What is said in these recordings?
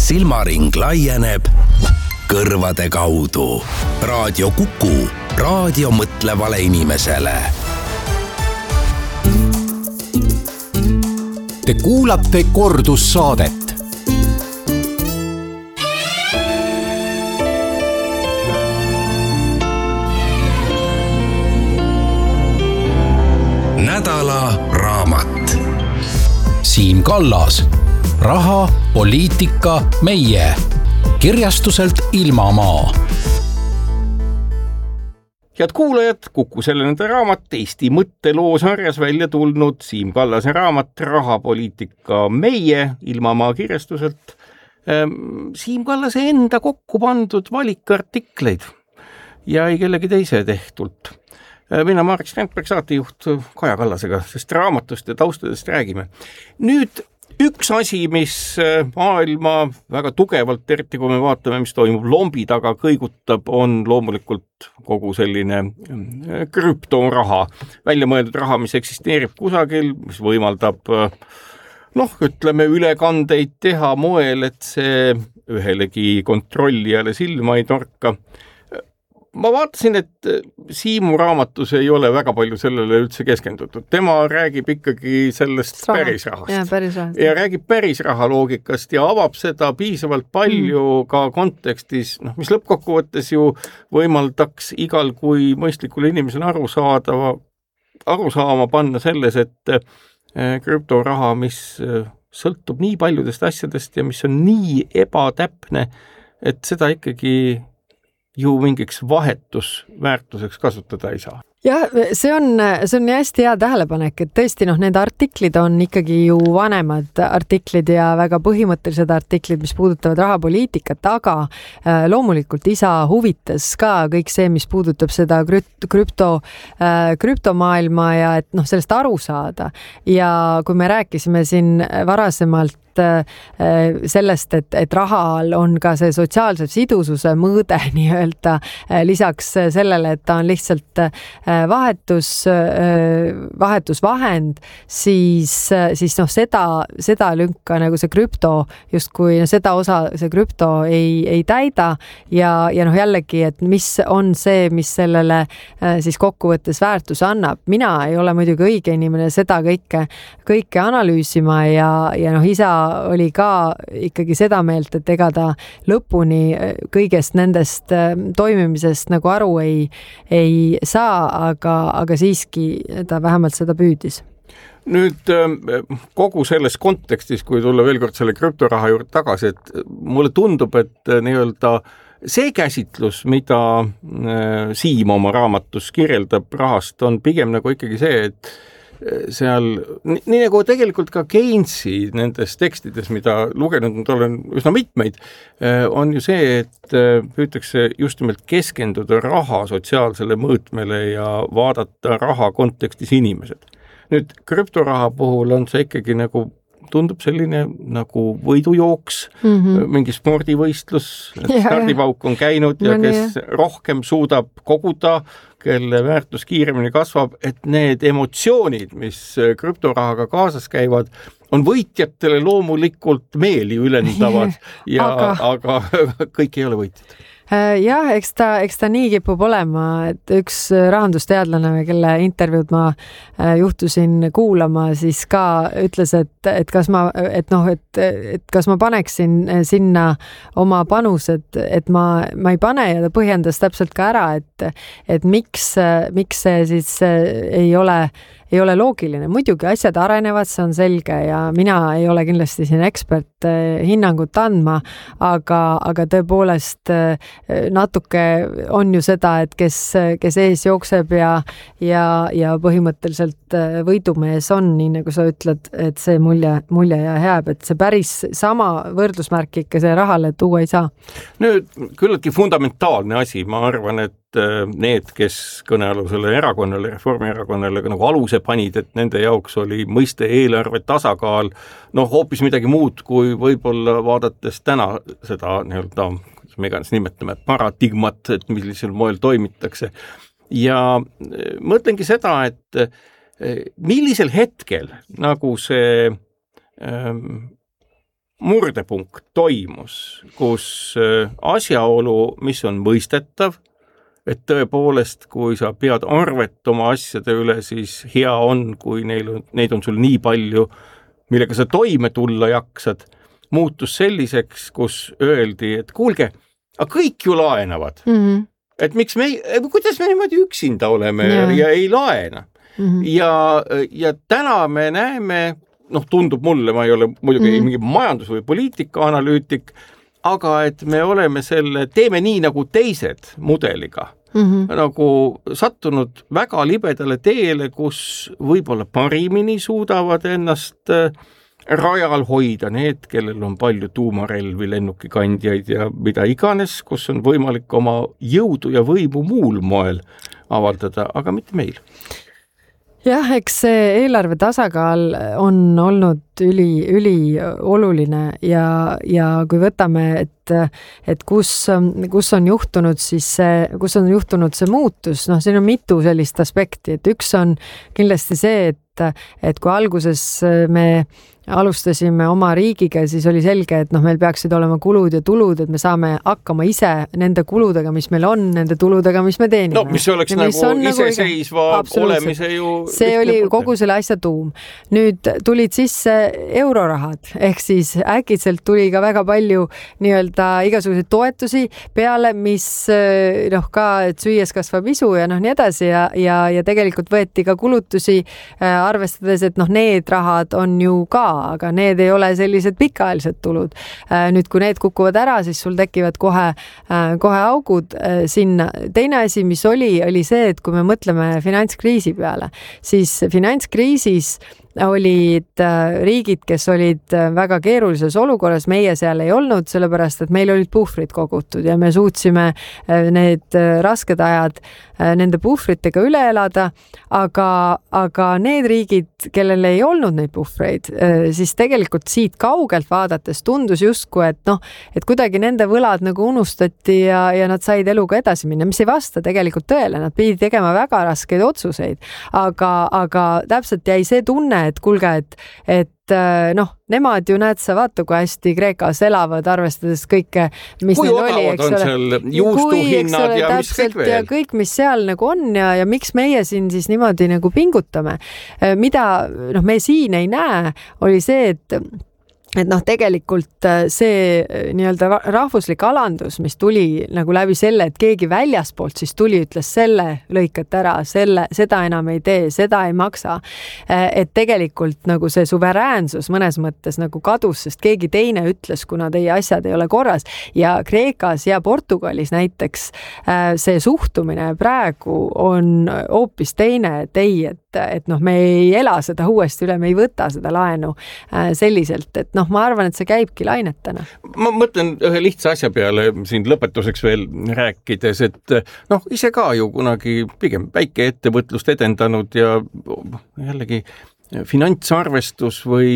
silmaring laieneb kõrvade kaudu. Raadio Kuku, raadio mõtlevale inimesele. Te kuulate kordussaadet. Nädala raamat. Siim Kallas. Raha, poliitika, meie. Kirjastuselt Ilmamaa. Head kuulajad, Kuku selle nende raamat Eesti mõtteloosarjas välja tulnud Siim Kallase raamat Raha, poliitika, meie Ilmamaa kirjastuselt. Siim Kallase enda kokku pandud valikartikleid ja ei kellegi teise tehtult. Mina Marek Strandberg, saatejuht Kaja Kallasega, sest raamatust ja taustadest räägime. Nüüd üks asi, mis maailma väga tugevalt, eriti kui me vaatame, mis toimub lombi taga, kõigutab, on loomulikult kogu selline krüptoraha, välja mõeldud raha, mis eksisteerib kusagil, mis võimaldab ütleme, ülekandeid teha moel, et see ühelegi kontrollijale silma ei torka. Ma vaatasin, et Siimu raamatus ei ole väga palju sellele üldse keskendutud. Tema räägib ikkagi sellest päris rahast. Ja räägib päris raha loogikast ja avab seda piisavalt palju ka kontekstis, mis lõppkokkuvõttes ju võimaldaks igal kui mõistlikul inimesel aru saama panna selles, et krüptoraha, mis sõltub nii paljudest asjadest ja mis on nii ebatäpne, et seda ikkagi ju mingiks vahetusväärtuseks kasutada ei saa. Jah, see on hästi hea tähelepanek, et tõesti need artiklid on ikkagi ju vanemad artiklid ja väga põhimõttelised artiklid, mis puudutavad rahapoliitikat, aga loomulikult isa huvitas ka kõik see, mis puudutab seda krüptomaailma ja et sellest aru saada. Ja kui me rääkisime siin varasemalt sellest, et rahal on ka see sotsiaalse sidususe mõõde nii-öelda lisaks sellele, et ta on lihtsalt vahetusvahend, siis seda lünka nagu see krüpto justkui seda osa see krüpto ei täida ja jällegi, et mis on see, mis sellele siis kokkuvõttes väärtuse annab. Mina ei ole muidugi õige inimene seda kõike analüüsima ja isa oli ka ikkagi seda meelt, et ega ta lõpuni kõigest nendest toimimisest nagu aru ei saa, aga siiski ta vähemalt seda püüdis. Nüüd kogu selles kontekstis, kui tulla veel kord selle krüptoraha juurde tagasi, et mulle tundub, et nii-öelda see käsitlus, mida Siim oma raamatus kirjeldab rahast, on pigem nagu ikkagi see, et seal, nii nagu tegelikult ka Keynesi nendes tekstides, mida lugenud olen üsna mitmeid, on ju see, et püütakse just nimelt keskenduda raha sotsiaalsele mõõtmele ja vaadata raha kontekstis inimesed. Nüüd krüptoraha puhul on see ikkagi nagu tundub selline nagu võidujooks, mingi spordivõistlus, stardipauk on käinud ja kes rohkem suudab koguda, kelle väärtus kiiremini kasvab, et need emotsioonid, mis krüptorahaga kaasas käivad, on võitjatele loomulikult meeli ülendavad, aga kõik ei ole võitjad. Jah, eks ta nii kipub olema, et üks rahandusteadlane, kelle intervjuud ma juhtusin kuulama, siis ka ütles, et kas ma paneksin sinna oma panused, et ma ei pane ja ta põhjendas täpselt ka ära, et miks see siis ei ole loogiline. Muidugi asjad arenevad, see on selge ja mina ei ole kindlasti siin ekspert hinnangut andma, aga tõepoolest natuke on ju seda, et kes ees jookseb ja põhimõtteliselt võidumees on, nii nagu sa ütled, et see mulje jääb, et see päris sama võrdlusmärk ikka see rahale tuua ei saa. Nüüd küllaltki fundamentaalne asi, ma arvan, et need, kes kõnealusele erakonnale, Reformierakonnale nagu aluse panid, et nende jaoks oli mõiste eelarve tasakaal, hoopis midagi muud kui võib-olla vaadates täna seda nii-öelda, kuidas me iganes nimetame, paradigmat, et millisel moel toimitakse. Ja mõtlengi seda, et millisel hetkel nagu see murdepunkt toimus, kus asjaolu, mis on mõistetav, et tõepoolest, kui sa pead arvet oma asjade üle, siis hea on, kui neid on sul nii palju, millega sa toime tulla jaksad, muutus selliseks, kus öeldi, et kuulge, aga kõik ju laenavad. Et miks kuidas me niimoodi üksinda oleme ja ei laena. Ja täna me näeme, tundub mulle, ma ei ole muidugi mingi majandus- või poliitika-analüütik, aga et me oleme teeme nii nagu teised mudeliga, nagu sattunud väga libedale teele, kus võib-olla parimini suudavad ennast rajal hoida need, kellel on palju tuumarelvi, lennukikandjaid ja mida iganes, kus on võimalik oma jõudu ja võimu muul moel avaldada, aga mitte meil. Jah, eks see eelarve tasakaal on olnud üli oluline ja kui võtame, et kus on juhtunud kus on juhtunud see muutus, siin on mitu sellist aspekti, et üks on kindlasti see, et kui alguses me alustasime oma riigiga, siis oli selge, et meil peaksid olema kulud ja tulud, et me saame hakkama ise nende kuludega, mis meil on, nende tuludega, mis me teenime. Mis oleks iseseisva olemise ju... See oli kogu selle asja tuum. Nüüd tulid sisse eurorahad, ehk siis äkitselt tuli ka väga palju nii-öelda igasuguseid toetusi peale, mis ka, et süües kasvab isu ja nii edasi ja tegelikult võeti ka kulutusi arvestades, et need rahad on ju ka, aga need ei ole sellised pikaajalised tulud. Nüüd, kui need kukuvad ära, siis sul tekivad kohe augud sinna. Teine asi, mis oli see, et kui me mõtleme finantskriisi peale, siis finantskriisis olid riigid, kes olid väga keerulises olukorras, meie seal ei olnud, sellepärast, et meil olid puhvrid kogutud ja me suutsime need rasked ajad nende puhvritega üle elada, aga need riigid, kellel ei olnud neid puhvreid, siis tegelikult siit kaugelt vaadates tundus justkui, et kuidagi nende võlad nagu unustati ja nad said eluga edasi minna, mis ei vasta tegelikult tõele, nad pidid tegema väga raskeid otsuseid, aga täpselt jäi see tunne, et kuulge, et nemad ju näed sa vaata, kui hästi Kreekas elavad, arvestades kõike, mis kui neil oli, eks ole. Seal juustuhinnad ja mis kõik veel. Ja kõik, mis seal nagu on ja miks meie siin siis niimoodi nagu pingutame. Mida me siin ei näe, oli see, et tegelikult see nii-öelda rahvuslik alandus, mis tuli nagu läbi selle, et keegi väljaspoolt siis tuli, ütles selle lõikat ära, seda enam ei tee, seda ei maksa. Et tegelikult nagu see suveräänsus mõnes mõttes nagu kadus, sest keegi teine ütles, kuna teie asjad ei ole korras. Ja Kreekas ja Portugalis näiteks see suhtumine praegu on hoopis teine, et ei, et me ei ela seda uuesti üle, me ei võta seda laenu selliselt, et ma arvan, et see käibki lainetena. Ma mõtlen ühe lihtsa asja peale siin lõpetuseks veel rääkides, et ise ka ju kunagi pigem väike ettevõtlust edendanud ja jällegi finantsarvestus või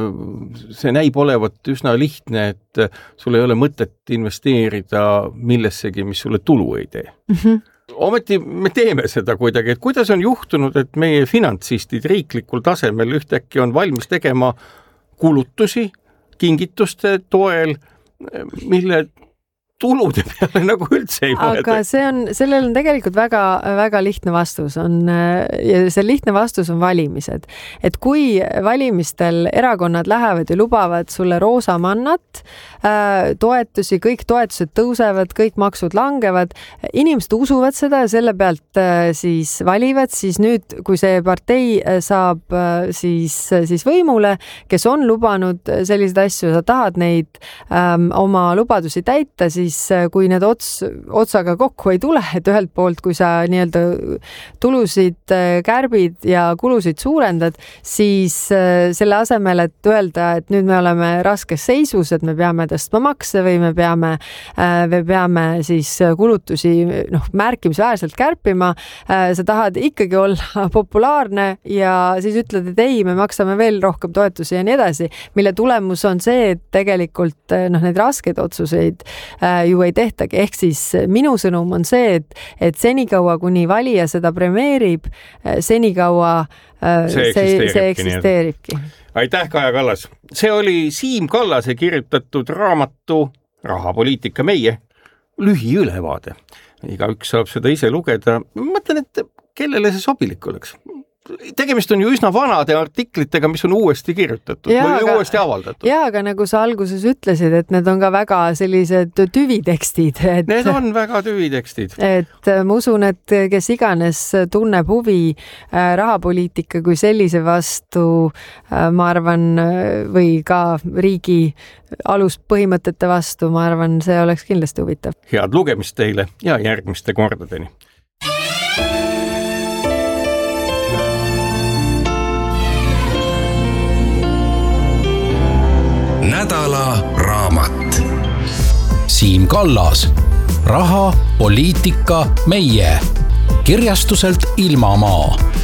see näib olevat üsna lihtne, et sul ei ole mõtet investeerida millessegi, mis sulle tulu ei tee. Ometi me teeme seda kuidagi, et kuidas on juhtunud, et meie finantsistid riiklikul tasemel ühtäkki on valmis tegema kulutusi, kingituste toel, mille tulude peale nagu üldse ei mõelda. Aga sellel on tegelikult väga, väga lihtne vastus ja see lihtne vastus on valimised. Et kui valimistel erakonnad lähevad ja lubavad sulle roosa mannat, toetusi, kõik toetused tõusevad, kõik maksud langevad, inimesed usuvad seda ja selle pealt siis valivad, siis nüüd, kui see partei saab siis võimule, kes on lubanud selliseid asju, sa tahad neid oma lubadusi täita, siis kui need otsaga kokku ei tule, et ühelt poolt, kui sa nii-öelda tulusid kärbid ja kulusid suurendad, siis selle asemel, et öelda, et nüüd me oleme raskes seisus, et me peame tõstma makse või me peame siis kulutusi märkimisväärselt kärpima, sa tahad ikkagi olla populaarne ja siis ütled, et ei, me maksame veel rohkem toetusi ja nii edasi, mille tulemus on see, et tegelikult need raskeid otsuseid ju ei tehtagi. Ehk siis minu sõnum on see, et senikaua, kuni valija seda premeerib, senikaua see eksisteeribki. Aitäh, Kaja Kallas. See oli Siim Kallase kirjutatud raamatu Rahapoliitika meie lühiülevaade. Igaüks saab seda ise lugeda. Ma mõtlen, et kellele see sobilik oleks? Tegemist on ju üsna vanade artiklitega, mis on uuesti kirjutatud või uuesti avaldatud. Jaa, aga nagu sa alguses ütlesid, et need on ka väga sellised tüvitekstid. Need on väga tüvitekstid. Et ma usun, et kes iganes tunneb huvi rahapoliitika kui sellise vastu, ma arvan, või ka riigi aluspõhimõtete vastu, ma arvan, see oleks kindlasti huvitav. Head lugemist teile ja järgmiste kordadeni. Nädala raamat. Siim Kallas, Raha, poliitika, meie. Kirjastuselt Ilmamaa.